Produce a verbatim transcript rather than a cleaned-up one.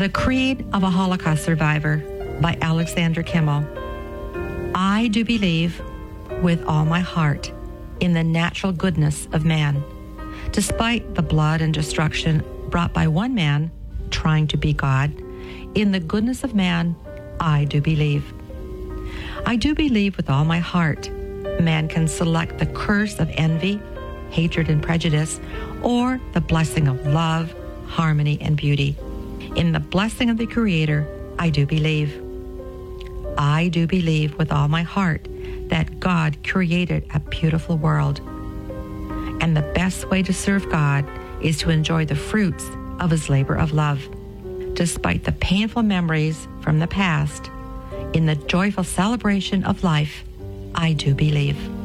The Creed of a Holocaust Survivor by Alexander Kimmel. I do believe with all my heart in the natural goodness of man. Despite the blood and destruction brought by one man trying to be God, in the goodness of man, I do believe. I do believe with all my heart man can select the curse of envy, hatred, and prejudice, or the blessing of love, harmony, and beauty. In the blessing of the Creator, I do believe. I do believe with all my heart that God created a beautiful world. And the best way to serve God is to enjoy the fruits of his labor of love. Despite the painful memories from the past, in the joyful celebration of life, I do believe.